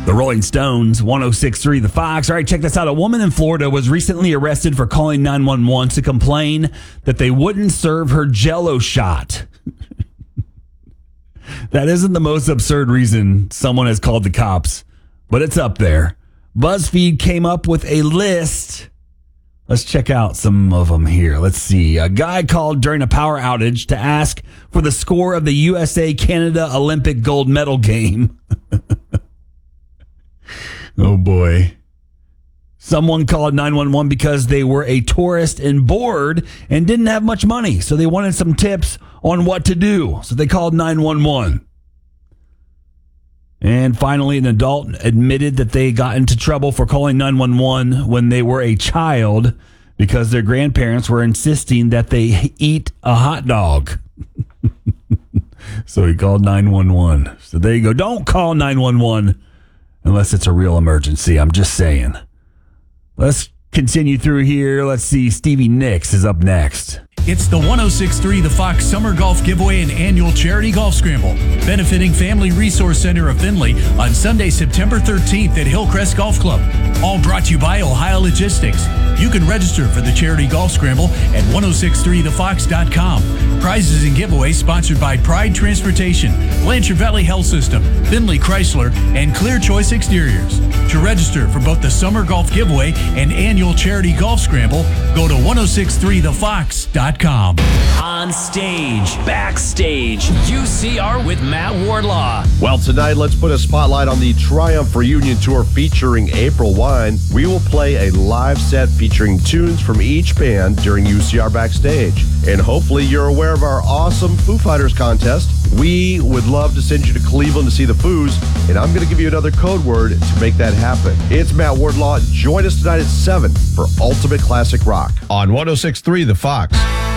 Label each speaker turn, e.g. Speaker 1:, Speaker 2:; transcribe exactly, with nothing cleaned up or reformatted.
Speaker 1: The Rolling Stones, one oh six point three The Fox. All right, check this out. A woman in Florida was recently arrested for calling nine one one to complain that they wouldn't serve her Jell-O shot. That isn't the most absurd reason someone has called the cops, but it's up there. BuzzFeed came up with a list. Let's check out some of them here. Let's see. A guy called during a power outage to ask for the score of the U S A-Canada Olympic gold medal game. Oh, boy. Someone called nine one one because they were a tourist and bored and didn't have much money, so they wanted some tips on what to do. So they called nine one one. And finally, an adult admitted that they got into trouble for calling nine one one when they were a child because their grandparents were insisting that they eat a hot dog. So he called nine one one. So there you go. Don't call nine one one unless it's a real emergency. I'm just saying. Let's continue through here. Let's see. Stevie Nicks is up next.
Speaker 2: It's the one oh six point three The Fox Summer Golf Giveaway and Annual Charity Golf Scramble, benefiting Family Resource Center of Findlay on Sunday, September thirteenth at Hillcrest Golf Club. All brought to you by Ohio Logistics. You can register for the Charity Golf Scramble at ten sixty-three the fox dot com. Prizes and giveaways sponsored by Pride Transportation, Blanchard Valley Health System, Findlay Chrysler, and Clear Choice Exteriors. To register for both the Summer Golf Giveaway and Annual Charity Golf Scramble, go to ten sixty-three the fox dot com.
Speaker 3: On stage, backstage, U C R with Matt Wardlaw.
Speaker 4: Well, tonight, let's put a spotlight on the Triumph Reunion Tour featuring April Wine. We will play a live set featuring tunes from each band during U C R Backstage. And hopefully you're aware of our awesome Foo Fighters contest. We would love to send you to Cleveland to see the Foos, and I'm going to give you another code word to make that happen. It's Matt Wardlaw. Join us tonight at seven for Ultimate Classic Rock
Speaker 5: on ten sixty-three The Fox.